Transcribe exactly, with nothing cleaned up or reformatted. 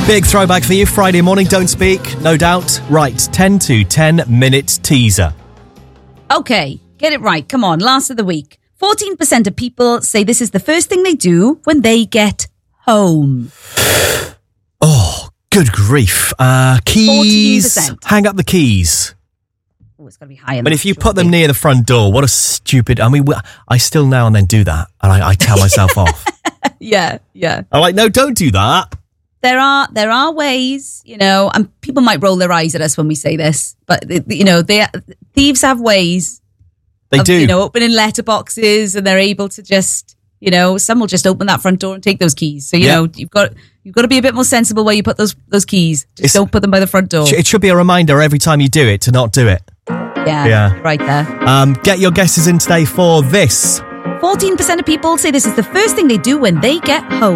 Big throwback for you, Friday morning, don't speak, no doubt. Right, ten to ten minute teaser. Okay, get it right. Come on, last of the week. fourteen percent of people say this is the first thing they do when they get home. Oh, good grief. Uh, keys. fourteen percent. Hang up the keys. Oh, it's got to be higher. But if you put them near the front door, what a stupid... I mean, I still now and then do that, and I, I tell myself off. Yeah, yeah. I'm like, no, don't do that. There are there are ways, you know, and people might roll their eyes at us when we say this, but, you know, they thieves have ways. They of, do. You know, opening letterboxes, and they're able to just, you know, some will just open that front door and take those keys. So, you yep. know, you've got you've got to be a bit more sensible where you put those those keys. Just It's, don't put them by the front door. It should be a reminder every time you do it to not do it. Yeah, Yeah. right there. Um, get your guesses in today for this. fourteen percent of people say this is the first thing they do when they get home.